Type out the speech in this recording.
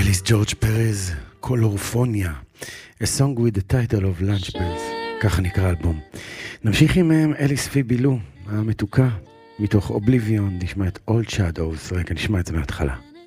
אליס ג'ורג' פרז, קולורפוניה, A Song with the Title of Lunch Bells, ככה נקרא האלבום. נמשיך עם אליס פיבילו, המתוקה, מתוך אובליביון, נשמע את Old Shadows, רגע נשמע את זה מההתחלה.